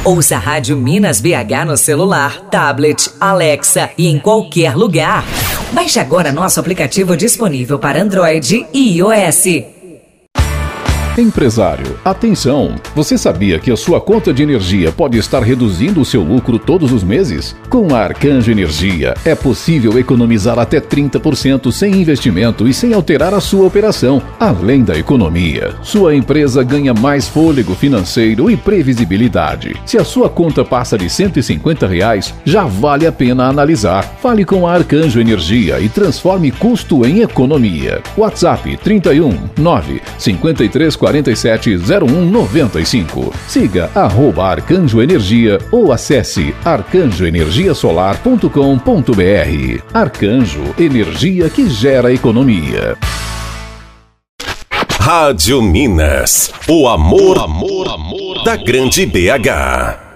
Ouça a Rádio Minas BH no celular, tablet, Alexa e em qualquer lugar. Baixe agora nosso aplicativo disponível para Android e iOS. Empresário, atenção! Você sabia que a sua conta de energia pode estar reduzindo o seu lucro todos os meses? Com a Arcanjo Energia, é possível economizar até 30% sem investimento e sem alterar a sua operação. Além da economia, sua empresa ganha mais fôlego financeiro e previsibilidade. Se a sua conta passa de R$150, já vale a pena analisar. Fale com a Arcanjo Energia e transforme custo em economia. WhatsApp 31 9 53 47 01 95. Siga @Arcanjo Energia ou acesse arcanjoenergiasolar.com.br. Arcanjo, energia que gera economia. Rádio Minas, o amor da grande BH.